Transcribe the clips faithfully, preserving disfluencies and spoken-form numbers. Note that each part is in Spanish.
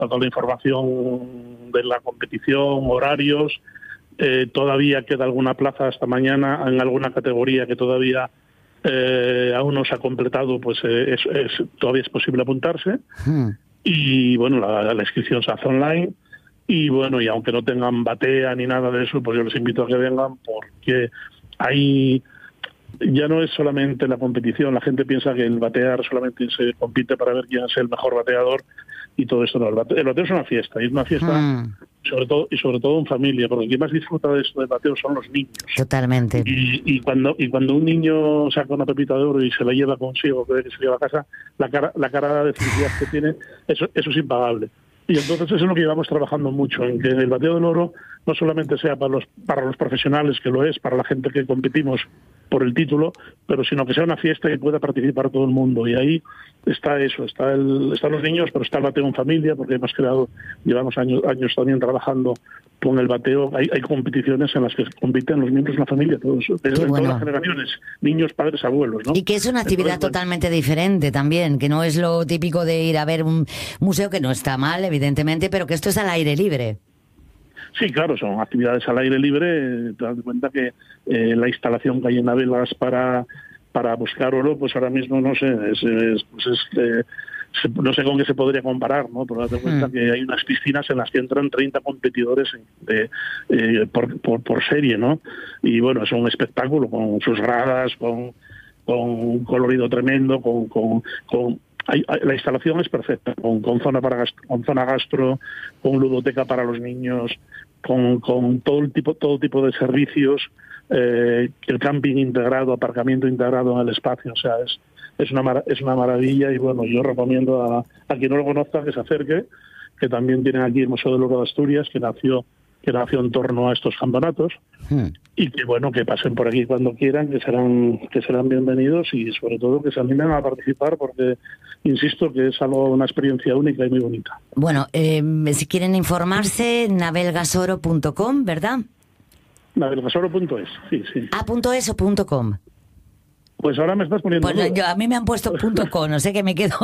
toda la información de la competición, horarios. Eh, todavía queda alguna plaza hasta mañana en alguna categoría que todavía eh, aún no se ha completado, pues eh, es, es, todavía es posible apuntarse. Hmm. Y bueno, la, la inscripción se hace online. Y bueno, y aunque no tengan batea ni nada de eso, pues yo les invito a que vengan, porque hay... Ya no es solamente la competición, la gente piensa que el batear solamente se compite para ver quién es el mejor bateador y todo esto. No, el bateo, el bateo es una fiesta, y es una fiesta mm. sobre todo y sobre todo en familia, porque quien más disfruta de esto del bateo son los niños. Totalmente. Y, y cuando y cuando un niño saca una pepita de oro y se la lleva consigo, que se lleva a casa, la cara la cara de felicidad que tiene, eso eso es impagable. Y entonces eso es lo que llevamos trabajando mucho, en que el bateo del oro no solamente sea para los para los profesionales, que lo es, para la gente que competimos por el título, pero sino que sea una fiesta y pueda participar todo el mundo. Y ahí está eso, está el, están los niños, pero está el bateo en familia, porque hemos creado, llevamos años años también trabajando con el bateo. Hay, hay competiciones en las que compiten los miembros de la familia, todos, de, de bueno. todas las generaciones, niños, padres, abuelos, ¿no? Y que es una actividad Entonces, totalmente bueno, diferente también, que no es lo típico de ir a ver un museo, que no está mal, evidentemente, pero que esto es al aire libre. Sí, claro, son actividades al aire libre. Te das cuenta que eh, la instalación que hay en Navegas para para buscar oro, pues ahora mismo no sé, es, es, pues es eh, se, no sé con qué se podría comparar, ¿no? Pero te das cuenta hmm. que hay unas piscinas en las que entran treinta competidores de, eh, por, por, por serie, ¿no? Y bueno, es un espectáculo con sus gradas, con, con un colorido tremendo, con... con, con Hay, hay, la instalación es perfecta, con, con zona para gastro, con zona gastro, con ludoteca para los niños, con, con todo el tipo todo tipo de servicios, eh, el camping integrado, aparcamiento integrado en el espacio, o sea, es es una mar, es una maravilla. Y bueno, yo recomiendo a, a quien no lo conozca que se acerque, que también tienen aquí el Museo del Oro de Asturias, que nació que nació en torno a estos campeonatos, hmm. y que bueno, que pasen por aquí cuando quieran, que serán que serán bienvenidos, y sobre todo que se animen a participar, porque insisto que es algo, una experiencia única y muy bonita. Bueno, eh, si quieren informarse, navelgasoro punto com, ¿verdad? navelgasoro punto es, sí, sí. ¿A punto es o punto com? Pues ahora me estás poniendo... Pues yo, a mí me han puesto punto com, no sé qué me quedo...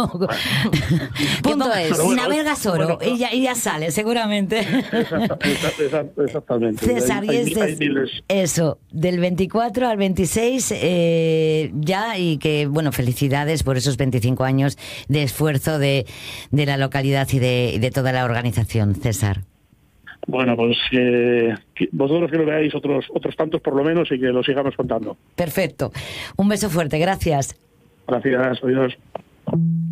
punto es, bueno, Navelgasoro, bueno, y, ya, y ya sale, seguramente. Exacta, exacta, exactamente. César, hay, y hay, este hay es, miles. Eso, del veinticuatro al veintiséis, eh, ya, y que, bueno, felicidades por esos veinticinco años de esfuerzo de, de la localidad y de, de toda la organización, César. Bueno, pues eh, vosotros que lo veáis otros otros tantos por lo menos, y que lo sigamos contando. Perfecto. Un beso fuerte, gracias. Gracias, adiós.